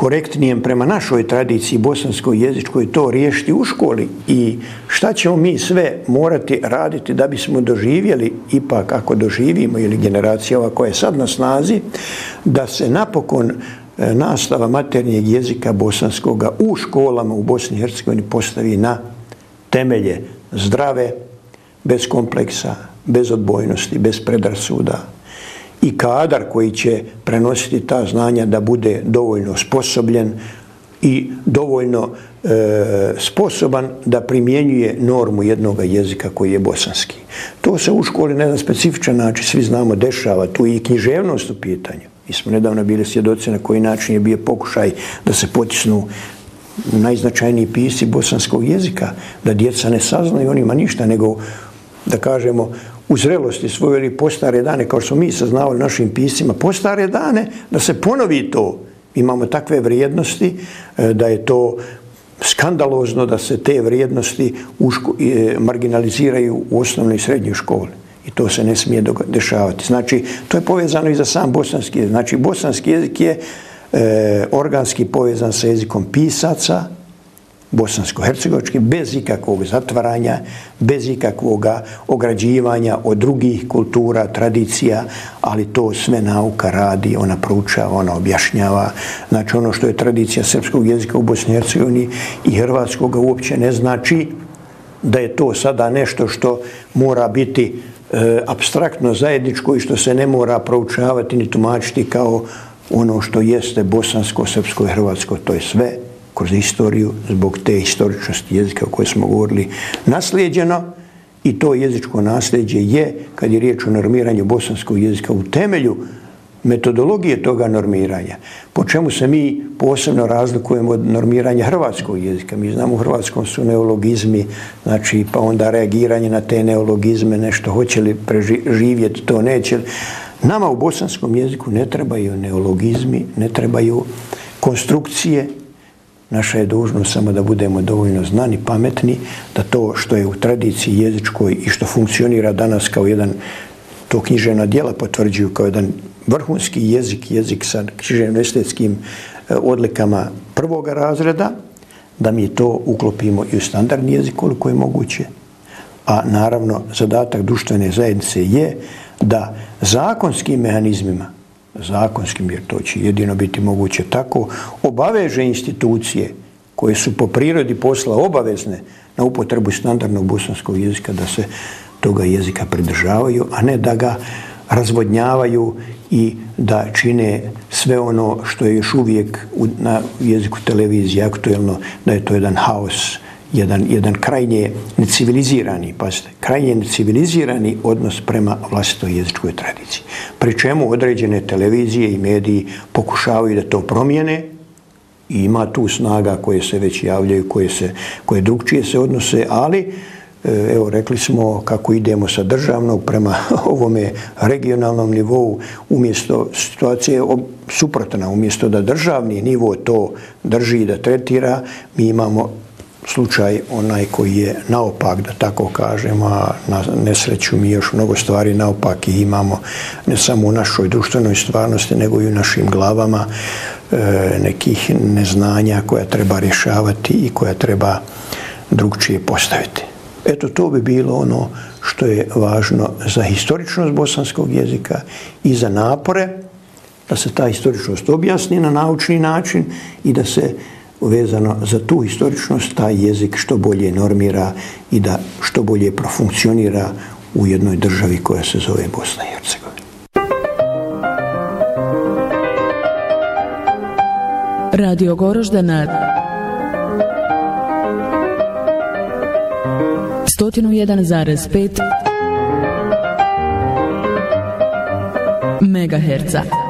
korektnijem prema našoj tradiciji bosanskoj jezičkoj to riješiti u školi i šta ćemo mi sve morati raditi da bismo doživjeli, ipak ako doživimo ili generacija ova koja je sad na snazi, da se napokon nastava maternjeg jezika bosanskoga u školama u Bosni i Hercegovini postavi na temelje zdrave, bez kompleksa, bez odbojnosti, bez predrasuda i kadar koji će prenositi ta znanja da bude dovoljno osposobljen i dovoljno sposoban da primjenjuje normu jednog jezika koji je bosanski. To se u školi na jedan specifičan način, svi znamo, dešava. Tu i književnost u pitanju. Mi smo nedavno bili svjedoci na koji način je bio pokušaj da se potisnu najznačajniji pisci bosanskog jezika, da djeca ne saznaju onima ništa, nego da kažemo u zrelosti svoje ili postare dane, kao što smo mi saznavali našim piscima, postare dane, da se ponovi to. Imamo takve vrijednosti da je to skandalozno da se te vrijednosti marginaliziraju u osnovnoj i srednjoj školi. I to se ne smije dešavati. Znači, to je povezano i za sam bosanski jezik. Znači, bosanski jezik je organski povezan sa jezikom pisaca, bosansko-hercegovački, bez ikakvog zatvaranja, bez ikakvog ograđivanja od drugih kultura, tradicija, ali to sve nauka radi, ona proučava, ona objašnjava. Znači, ono što je tradicija srpskog jezika u Bosni i Hercegovini i hrvatskoga uopće ne znači da je to sada nešto što mora biti apstraktno zajedničko i što se ne mora proučavati ni tumačiti kao ono što jeste bosansko, srpsko i hrvatsko. To je sve kroz istoriju, zbog te historičnosti jezika o kojoj smo govorili, naslijeđeno, i to jezičko nasljeđe je, kad je riječ o normiranju bosanskog jezika, u temelju metodologije toga normiranja. Po čemu se mi posebno razlikujemo od normiranja hrvatskog jezika. Mi znamo u hrvatskom su neologizmi, znači pa onda reagiranje na te neologizme, nešto hoće li preživjeti, to neće. Nama u bosanskom jeziku ne trebaju neologizmi, ne trebaju konstrukcije. Naša je dužnost samo da budemo dovoljno znani, pametni, da to što je u tradiciji jezičkoj i što funkcionira danas kao jedan, to književna djela potvrđuju kao jedan vrhunski jezik, jezik sa književno-estetskim odlikama prvoga razreda, da mi to uklopimo i u standardni jezik koliko je moguće. A naravno, zadatak društvene zajednice je da zakonskim mehanizmima, zakonskim, jer to će jedino biti moguće tako, obaveže institucije koje su po prirodi posla obavezne na upotrebu standardnog bosanskog jezika, da se toga jezika pridržavaju, a ne da ga razvodnjavaju i da čine sve ono što je još uvijek na jeziku televizije aktuelno, da je to jedan haos, jedan krajnje necivilizirani, pazite, krajnje necivilizirani odnos prema vlastitoj jezičkoj tradiciji. Pri čemu određene televizije i mediji pokušavaju da to promijene i ima tu snaga koje se već javljaju, koje drugčije se odnose, ali evo, rekli smo kako idemo sa državnog prema ovome regionalnom nivou, umjesto situacije suprotna, umjesto da državni nivo to drži i da tretira, mi imamo slučaj onaj koji je naopak, da tako kažem, a na nesreću mi još mnogo stvari naopak i imamo ne samo u našoj društvenoj stvarnosti, nego i u našim glavama nekih neznanja koja treba rješavati i koja treba drugčije postaviti. Eto, to bi bilo ono što je važno za historičnost bosanskog jezika i za napore da se ta historičnost objasni na naučni način i da se vezano za tu historičnost taj jezik što bolje normira i da što bolje profunkcionira u jednoj državi koja se zove Bosna i Hercegovina. Radio Goroždana 101,5 megaherca.